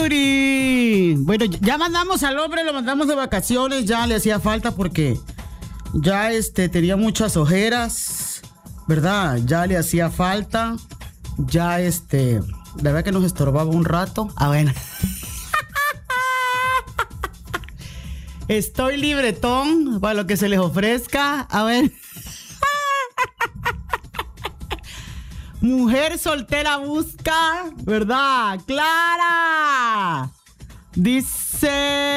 Yuri. Bueno, ya mandamos al hombre, lo mandamos de vacaciones, ya le hacía falta porque ya tenía muchas ojeras, ¿verdad? Ya le hacía falta, ya la verdad que nos estorbaba un rato. Ah, bueno. Estoy libretón para lo que se les ofrezca. A ver. Mujer soltera busca, ¿verdad? Clara. Dice...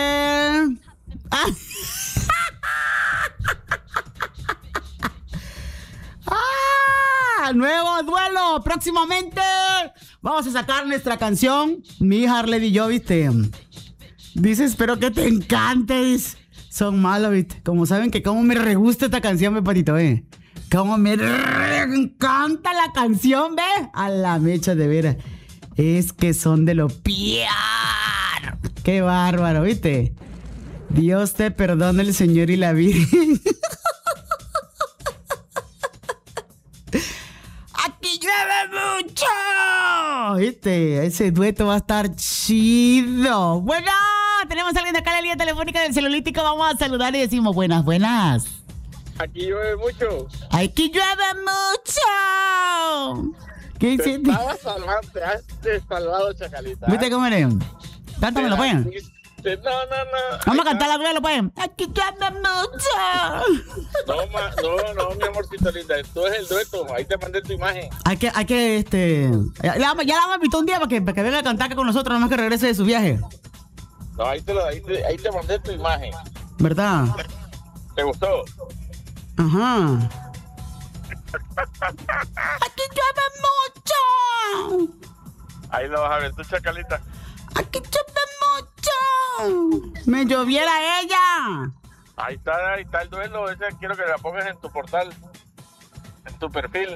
Nuevo duelo. Próximamente vamos a sacar nuestra canción. Mi hija Arledy y yo, ¿viste? Dice, espero que te encante. Dice, son malos, ¿viste? Como saben que como me re gusta esta canción, mi patito, como me encanta la canción, ¿ve? A la mecha, de veras. Es que son de lo peor. Qué bárbaro, ¿viste? Dios te perdone, el Señor y la Virgen. Aquí llueve mucho. ¿Viste? Ese dueto va a estar chido. Bueno, tenemos a alguien de acá en la línea telefónica del celulítico. Vamos a saludar y decimos buenas, buenas. Aquí llueve mucho. Aquí llueve mucho. ¿Qué dice? Te estabas salvando, te has salvado, Chacalita. ¿Viste cómo eres? Cántamelo, pues. No. Vamos a cantar la duelo, pues. Aquí llueve mucho. No, mi amorcito linda. Esto es el dueto. Ahí te mandé tu imagen. Hay que, ya la vamos a invitar un día para que venga a cantar con nosotros, nomás que regrese de su viaje. No, ahí te mandé tu imagen. ¿Verdad? ¿Te gustó? Ajá. Aquí llueve mucho. Ahí lo vas a ver, tu Chacalita. Aquí llueve mucho. Me lloviera ella. Ahí está el duelo. Ese quiero que la pongas en tu portal, en tu perfil.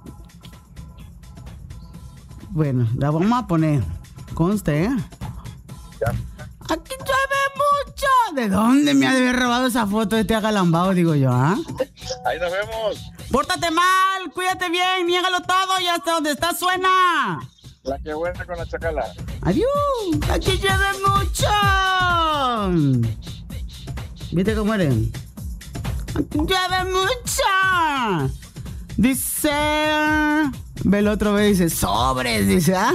Bueno, la vamos a poner. Conste, Ya. Aquí llueve mucho. ¿De dónde me ha de haber robado esa foto de este agalambado, digo yo, ah? Ahí nos vemos. Pórtate mal, cuídate bien, niégalo todo y hasta donde está suena. La que buena con la Chacala. Adiós. Aquí llueve mucho. ¿Viste cómo eres? Aquí llueve mucho. Dice... Ve el otro vez, dice, sobres, dice, ¿ah?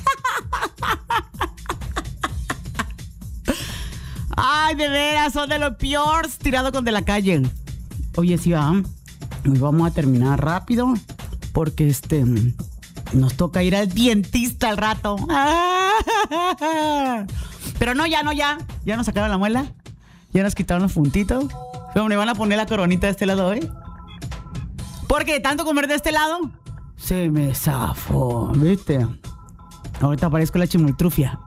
Ay, de veras, son de los peores tirados con de la calle. Oye, sí, hoy vamos a terminar rápido porque nos toca ir al dentista al rato. Pero no, ya nos sacaron la muela, ya nos quitaron los puntitos. Pero me van a poner la coronita de este lado, porque de tanto comer de este lado se me zafó, ¿viste? Ahorita parezco la chimoltrufia.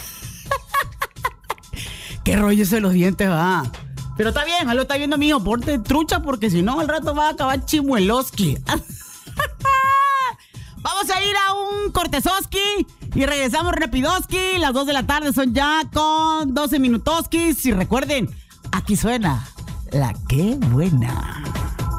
Qué rollo ese de los dientes, va. Pero está bien, lo está viendo, mijo. Ponte trucha porque si no, al rato va a acabar chimueloski. Vamos a ir a un cortesoski y regresamos rapidoski. Las 2 de la tarde son ya con 12 minutoskis. Y recuerden, aquí suena la que buena.